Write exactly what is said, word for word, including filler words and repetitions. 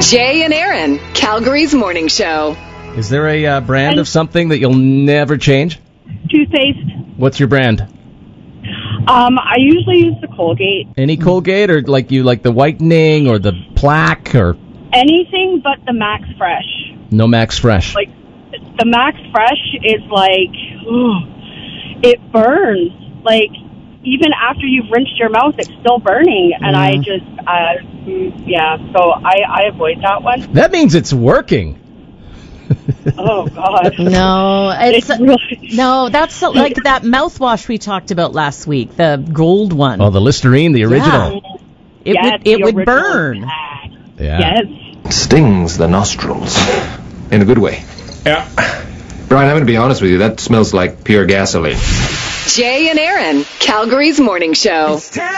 Jay and Aaron, Calgary's morning show. Is there a uh, brand of something that you'll never change? Toothpaste. What's your brand? Um, I usually use the Colgate. Any Colgate, or like you like the whitening or the plaque, or Anything but the Max Fresh. no Max Fresh? Like, the Max Fresh is like, ooh, it burns. Like, even after you've rinsed your mouth, it's still burning. And I just, uh, mm, yeah, so I, I avoid that one. That means it's working. Oh, God. No, it's, It's really- no, that's so- like that mouthwash we talked about last week, the gold one. Oh, the Listerine, the original. It Yes, would it the would original burn. pack. Yeah. Yes. Stings the nostrils. In a good way. Yeah. Brian, I'm going to be honest with you. That smells like pure gasoline. Jay and Aaron, Calgary's morning show.